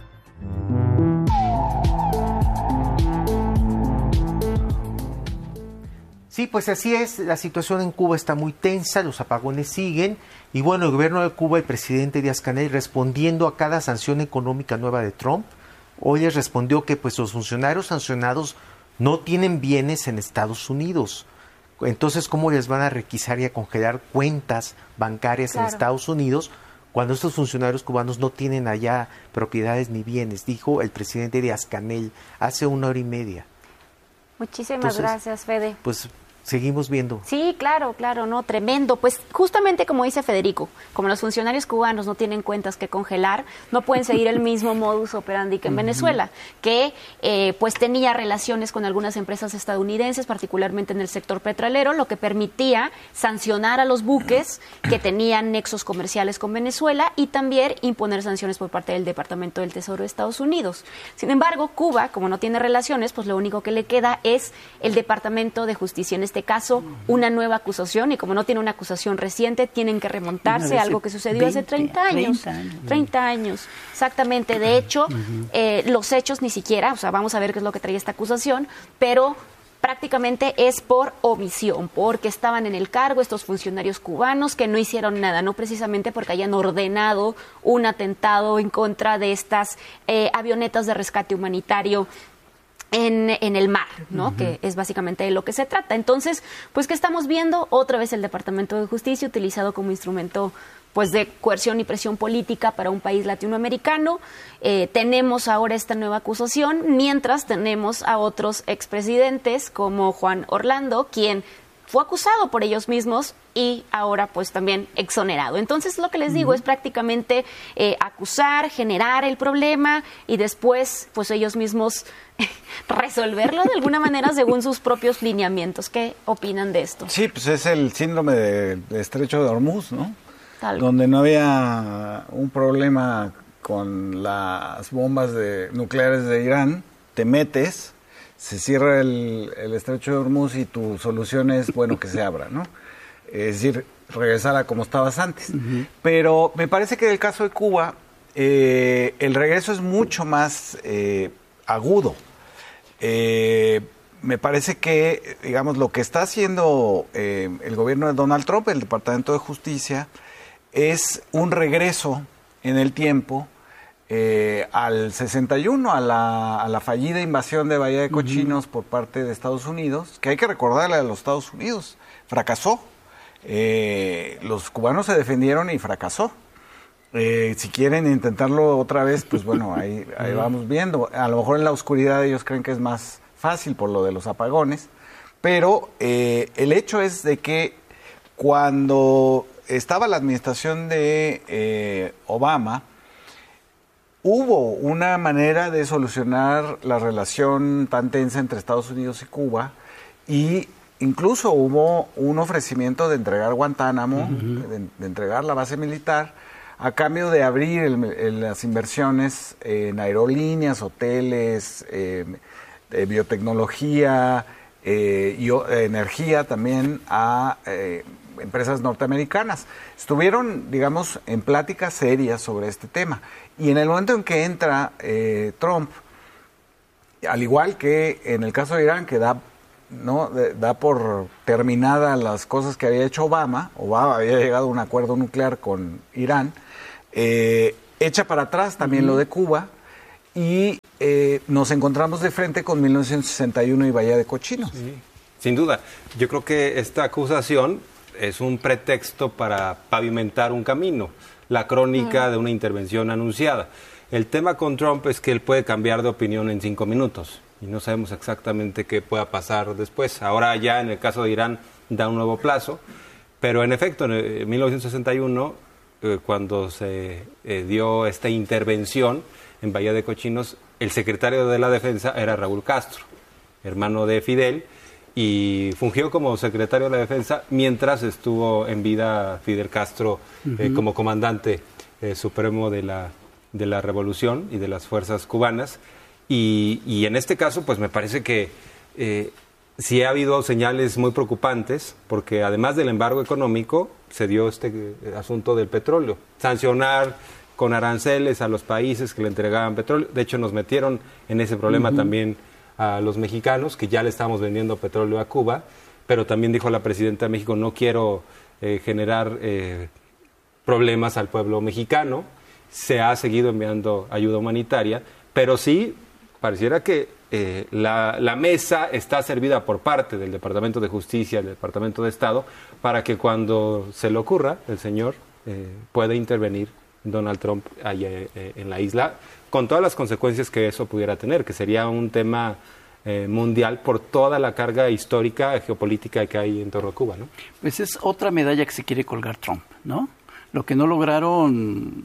Sí, pues así es, la situación en Cuba está muy tensa, los apagones siguen, y bueno, el gobierno de Cuba, el presidente Díaz-Canel, respondiendo a cada sanción económica nueva de Trump, hoy les respondió que pues los funcionarios sancionados no tienen bienes en Estados Unidos. Entonces, ¿cómo les van a requisar y a congelar cuentas bancarias en Estados Unidos cuando estos funcionarios cubanos no tienen allá propiedades ni bienes? Dijo el presidente Díaz-Canel hace 1 hora y media. Muchísimas gracias, Fede. Pues seguimos viendo. Sí, claro, no, tremendo. Pues justamente como dice Federico, como los funcionarios cubanos no tienen cuentas que congelar, no pueden seguir el mismo modus operandi que en Venezuela, que pues tenía relaciones con algunas empresas estadounidenses, particularmente en el sector petrolero, lo que permitía sancionar a los buques que tenían nexos comerciales con Venezuela y también imponer sanciones por parte del Departamento del Tesoro de Estados Unidos. Sin embargo, Cuba, como no tiene relaciones, pues lo único que le queda es el Departamento de Justicia. En este caso, una nueva acusación, y como no tiene una acusación reciente, tienen que remontarse a algo que sucedió hace 30 años. 30 años, exactamente. De hecho, los hechos ni siquiera, o sea, vamos a ver qué es lo que trae esta acusación, pero prácticamente es por omisión, porque estaban en el cargo estos funcionarios cubanos que no hicieron nada, no precisamente porque hayan ordenado un atentado en contra de estas avionetas de rescate humanitario en el mar, ¿no? Que es básicamente de lo que se trata. Entonces, pues, ¿qué estamos viendo? Otra vez el Departamento de Justicia utilizado como instrumento, pues, de coerción y presión política para un país latinoamericano. Tenemos ahora esta nueva acusación, mientras tenemos a otros expresidentes como Juan Orlando, quien fue acusado por ellos mismos y ahora pues también exonerado. Entonces lo que les digo es prácticamente acusar, generar el problema y después pues ellos mismos resolverlo de alguna manera según sus propios lineamientos. ¿Qué opinan de esto? Sí, pues es el síndrome del Estrecho de Hormuz, ¿no? Donde no había un problema con las bombas nucleares de Irán, te metes, se cierra el Estrecho de Hormuz y tu solución es, bueno, que se abra, ¿no? Es decir, regresar a como estabas antes. Pero me parece que en el caso de Cuba, el regreso es mucho más agudo. Me parece que, digamos, lo que está haciendo el gobierno de Donald Trump, el Departamento de Justicia, es un regreso en el tiempo al 61, a la fallida invasión de Bahía de Cochinos por parte de Estados Unidos, que hay que recordarle a los Estados Unidos, fracasó. Los cubanos se defendieron y fracasó. Si quieren intentarlo otra vez, pues bueno, ahí vamos viendo. A lo mejor en la oscuridad ellos creen que es más fácil por lo de los apagones, pero el hecho es de que cuando estaba la administración de Obama, hubo una manera de solucionar la relación tan tensa entre Estados Unidos y Cuba, y incluso hubo un ofrecimiento de entregar Guantánamo, de entregar la base militar, a cambio de abrir las inversiones en aerolíneas, hoteles, biotecnología y energía también a empresas norteamericanas. Estuvieron, digamos, en pláticas serias sobre este tema. Y en el momento en que entra Trump, al igual que en el caso de Irán, que da ¿no? Da por terminada las cosas que había hecho Obama. Obama había llegado a un acuerdo nuclear con Irán. Echa para atrás también lo de Cuba y nos encontramos de frente con 1961 y Bahía de Cochinos. Sí, sin duda. Yo creo que esta acusación es un pretexto para pavimentar un camino, la crónica de una intervención anunciada. El tema con Trump es que él puede cambiar de opinión en 5 minutos y no sabemos exactamente qué pueda pasar después. Ahora ya en el caso de Irán da un nuevo plazo, pero en efecto en 1961, cuando se dio esta intervención en Bahía de Cochinos, el secretario de la Defensa era Raúl Castro, hermano de Fidel, y fungió como secretario de la Defensa mientras estuvo en vida Fidel Castro como comandante supremo de la revolución y de las fuerzas cubanas. Y en este caso, pues me parece que sí ha habido señales muy preocupantes, porque además del embargo económico, se dio este asunto del petróleo. Sancionar con aranceles a los países que le entregaban petróleo. De hecho, nos metieron en ese problema también a los mexicanos, que ya le estamos vendiendo petróleo a Cuba, pero también dijo la presidenta de México, no quiero generar problemas al pueblo mexicano. Se ha seguido enviando ayuda humanitaria, pero sí pareciera que la mesa está servida por parte del Departamento de Justicia, del Departamento de Estado, para que cuando se le ocurra, el señor pueda intervenir Donald Trump allá en la isla, con todas las consecuencias que eso pudiera tener, que sería un tema mundial por toda la carga histórica, geopolítica que hay en torno a Cuba, ¿no? Pues es otra medalla que se quiere colgar Trump, ¿no? Lo que no lograron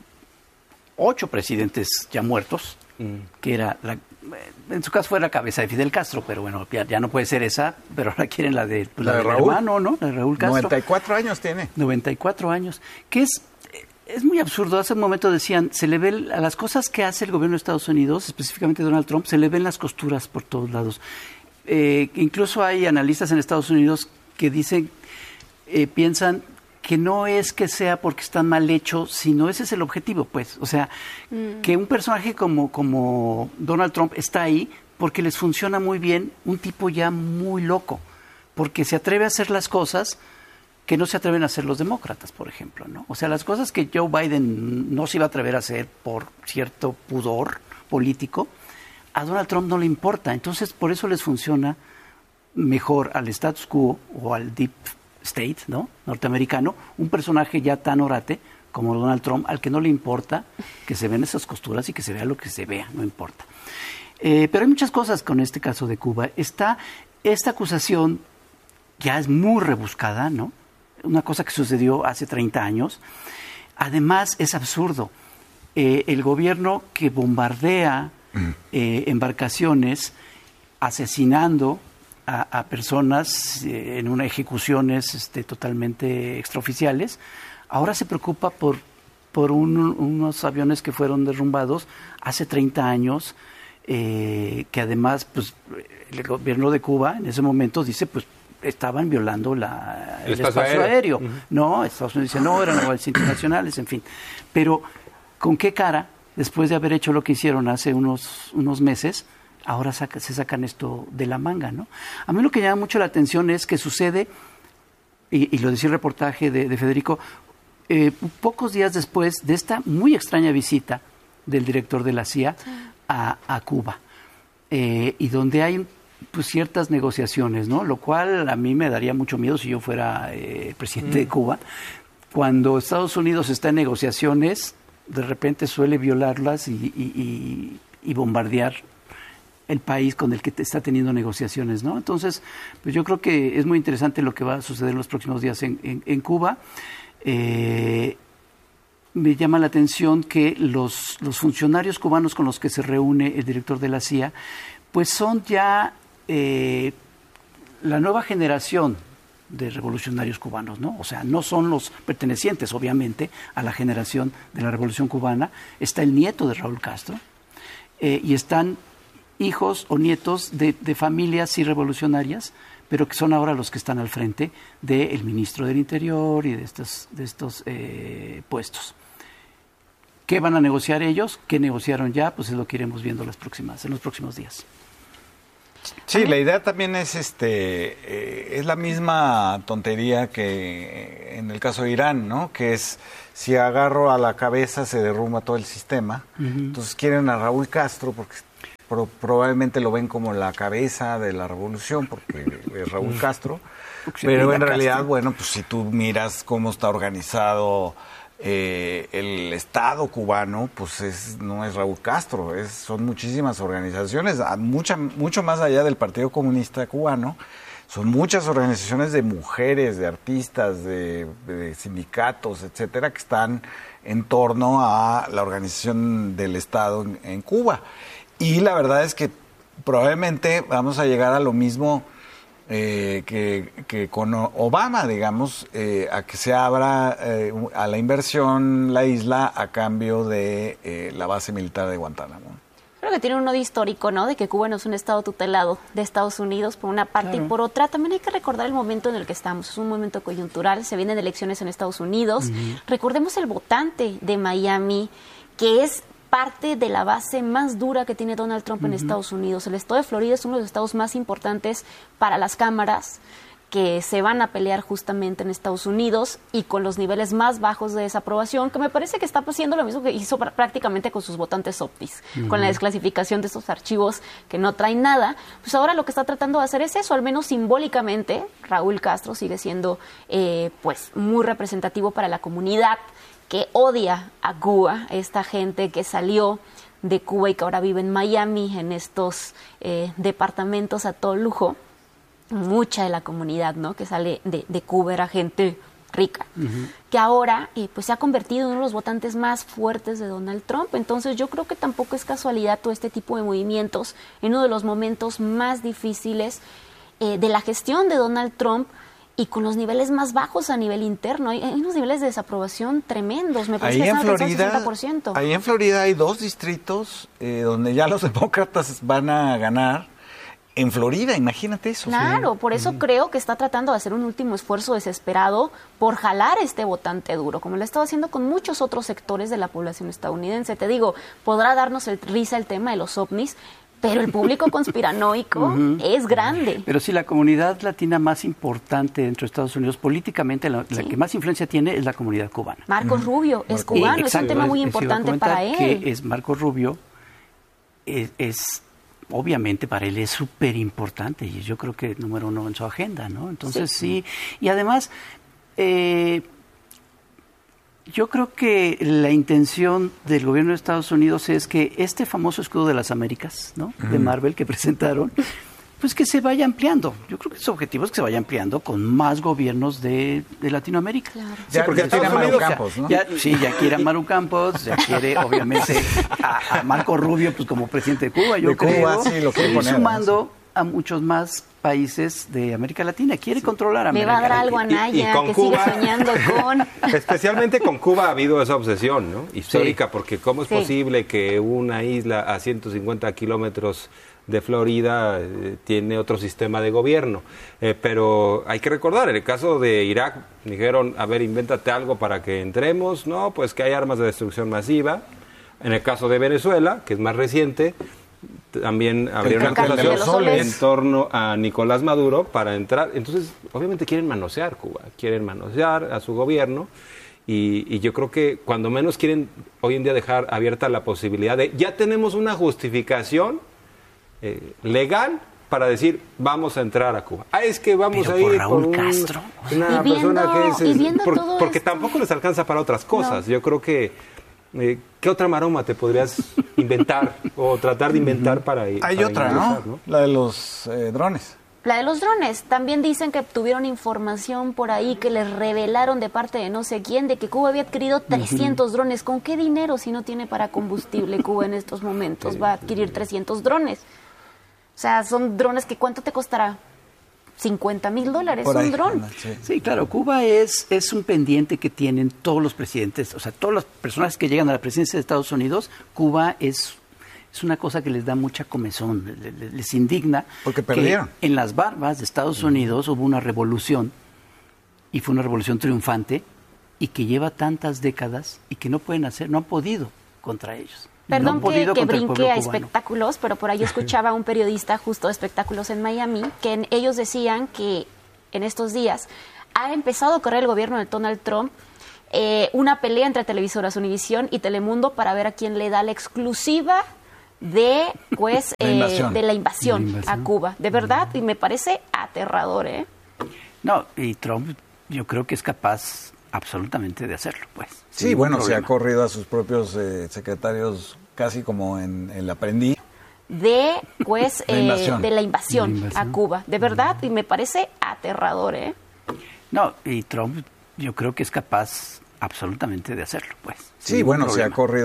8 presidentes ya muertos, que era, en su caso fue la cabeza de Fidel Castro, pero bueno, ya no puede ser esa, pero ahora quieren la de Raúl, hermano, ¿no? La de Raúl Castro. 94 años tiene. 94 años, que es muy absurdo. Hace un momento decían, se le ve a las cosas que hace el gobierno de Estados Unidos, específicamente Donald Trump, se le ven las costuras por todos lados. Incluso hay analistas en Estados Unidos que dicen, piensan que no es que sea porque están mal hechos, sino ese es el objetivo, pues. O sea, que un personaje como Donald Trump está ahí porque les funciona muy bien, un tipo ya muy loco, porque se atreve a hacer las cosas que no se atreven a hacer los demócratas, por ejemplo, ¿no? O sea, las cosas que Joe Biden no se iba a atrever a hacer por cierto pudor político, a Donald Trump no le importa. Entonces, por eso les funciona mejor al status quo o al deep state, ¿no? Norteamericano, un personaje ya tan orate como Donald Trump, al que no le importa que se vean esas costuras y que se vea lo que se vea, no importa. Pero hay muchas cosas con este caso de Cuba. Está esta acusación, ya es muy rebuscada, ¿no? Una cosa que sucedió hace 30 años. Además, es absurdo. El gobierno que bombardea embarcaciones asesinando a personas en unas ejecuciones totalmente extraoficiales, ahora se preocupa por unos aviones que fueron derrumbados hace 30 años, que además pues el gobierno de Cuba en ese momento dice pues estaban violando el espacio aéreo. No, Estados Unidos dice no, eran aguas internacionales, en fin. Pero ¿con qué cara, después de haber hecho lo que hicieron hace unos meses, ahora se sacan esto de la manga, ¿no? A mí lo que llama mucho la atención es que sucede, y lo decía el reportaje de Federico, pocos días después de esta muy extraña visita del director de la CIA a Cuba, y donde hay pues ciertas negociaciones, ¿no? Lo cual a mí me daría mucho miedo si yo fuera presidente de Cuba. Cuando Estados Unidos está en negociaciones, de repente suele violarlas y bombardear el país con el que está teniendo negociaciones, ¿no? Entonces, pues yo creo que es muy interesante lo que va a suceder en los próximos días en Cuba. Me llama la atención que los funcionarios cubanos con los que se reúne el director de la CIA, pues son ya la nueva generación de revolucionarios cubanos, ¿no? O sea, no son los pertenecientes, obviamente, a la generación de la Revolución Cubana. Está el nieto de Raúl Castro y están hijos o nietos de familias sí revolucionarias, pero que son ahora los que están al frente del ministro del Interior y de estos puestos. ¿Qué van a negociar ellos? ¿Qué negociaron ya? Pues es lo que iremos viendo en los próximos días. Sí, la idea también es es la misma tontería que en el caso de Irán, ¿no? Que es, si agarro a la cabeza se derrumba todo el sistema. Entonces quieren a Raúl Castro porque probablemente lo ven como la cabeza de la revolución, porque es Raúl Castro. Pero en realidad, bueno, pues si tú miras cómo está organizado el Estado cubano, pues no es Raúl Castro, son muchísimas organizaciones, mucho más allá del Partido Comunista Cubano. Son muchas organizaciones de mujeres, de artistas, de sindicatos, etcétera, que están en torno a la organización del Estado en Cuba. Y la verdad es que probablemente vamos a llegar a lo mismo que con Obama, digamos, a que se abra a la inversión la isla a cambio de la base militar de Guantánamo. Creo que tiene un nodo histórico, ¿no? De que Cuba no es un estado tutelado de Estados Unidos por una parte, claro. Y por otra también hay que recordar el momento en el que estamos. Es un momento coyuntural, se vienen elecciones en Estados Unidos. Recordemos el votante de Miami, que es parte de la base más dura que tiene Donald Trump en Estados Unidos. El estado de Florida es uno de los estados más importantes para las cámaras que se van a pelear justamente en Estados Unidos y con los niveles más bajos de desaprobación, que me parece que está haciendo lo mismo que hizo prácticamente con sus votantes optis, con la desclasificación de esos archivos que no traen nada. Pues ahora lo que está tratando de hacer es eso, al menos simbólicamente. Raúl Castro sigue siendo pues muy representativo para la comunidad que odia a Cuba, esta gente que salió de Cuba y que ahora vive en Miami, en estos departamentos a todo lujo. Mucha de la comunidad, ¿no?, que sale de Cuba era gente rica, que ahora pues se ha convertido en uno de los votantes más fuertes de Donald Trump. Entonces yo creo que tampoco es casualidad todo este tipo de movimientos en uno de los momentos más difíciles de la gestión de Donald Trump, y con los niveles más bajos a nivel interno. Hay unos niveles de desaprobación tremendos. Me parece que están alcanzando el 60%. Ahí en Florida hay 2 distritos donde ya los demócratas van a ganar. En Florida, imagínate eso. Claro, por eso creo que está tratando de hacer un último esfuerzo desesperado por jalar este votante duro, como lo ha estado haciendo con muchos otros sectores de la población estadounidense. Te digo, podrá darnos risa el tema de los ovnis, pero el público conspiranoico es grande. Pero sí, la comunidad latina más importante dentro de Estados Unidos, políticamente, la que más influencia tiene es la comunidad cubana. Marcos Rubio es cubano, es un tema muy importante para él. Que es Marcos Rubio, es obviamente para él es súper importante y yo creo que número 1 en su agenda, ¿no? Entonces sí, y además yo creo que la intención del gobierno de Estados Unidos es que este famoso escudo de las Américas, ¿no?, de Marvel que presentaron, pues que se vaya ampliando. Yo creo que su objetivo es que se vaya ampliando con más gobiernos de Latinoamérica. Claro. Sí, porque ya quiere a Maru Campos, ¿no? Ya quiere a Maru Campos, ya quiere obviamente a Marco Rubio pues como presidente de Cuba, yo creo. Cuba, sí, lo quiere poner, sumando a muchos más países de América Latina. Quiere controlar a América Latina. Le va a dar algo a Naya, que Cuba, sigue soñando con... Especialmente con Cuba ha habido esa obsesión, ¿no?, histórica, porque ¿cómo es posible que una isla a 150 kilómetros de Florida tiene otro sistema de gobierno? Pero hay que recordar, en el caso de Irak, dijeron, a ver, invéntate algo para que entremos, no, pues que hay armas de destrucción masiva. En el caso de Venezuela, que es más reciente, también abrieron una acusación en torno a Nicolás Maduro para entrar. Entonces, obviamente quieren manosear Cuba, quieren manosear a su gobierno. Y yo creo que cuando menos quieren hoy en día dejar abierta la posibilidad de, ya tenemos una justificación legal para decir vamos a entrar a Cuba. Es que vamos a ir Raúl con Castro. Una persona que es porque tampoco les alcanza para otras cosas. No. Yo creo que ¿qué otra maroma te podrías inventar o tratar de inventar para ir? Hay otra, ¿no? La de los drones. La de los drones. También dicen que tuvieron información por ahí que les revelaron de parte de no sé quién de que Cuba había adquirido 300 drones. ¿Con qué dinero si no tiene para combustible Cuba en estos momentos? Va a adquirir 300 drones. O sea, son drones que ¿cuánto te costará? $50,000 un dron. Sí, claro, Cuba es un pendiente que tienen todos los presidentes, o sea, todas las personas que llegan a la presidencia de Estados Unidos. Cuba es una cosa que les da mucha comezón, les indigna. Porque perdieron. En las barbas de Estados Unidos hubo una revolución, y fue una revolución triunfante, y que lleva tantas décadas, y que no han podido contra ellos. Perdón no que contra el brinque pueblo a cubano. espectáculos, pero por ahí escuchaba a un periodista justo de espectáculos en Miami, que ellos decían que en estos días ha empezado a correr el gobierno de Donald Trump una pelea entre televisoras Univisión y Telemundo para ver a quién le da la exclusiva de la invasión a Cuba. De verdad, y me parece aterrador, ¿eh? No, y Trump yo creo que es capaz absolutamente de hacerlo, pues. Sí, bueno, se ha corrido a sus propios secretarios casi como en el aprendiz. De la invasión a Cuba. De verdad, y me parece aterrador, ¿eh? No, y Trump yo creo que es capaz absolutamente de hacerlo, pues. Sí, bueno, se ha corrido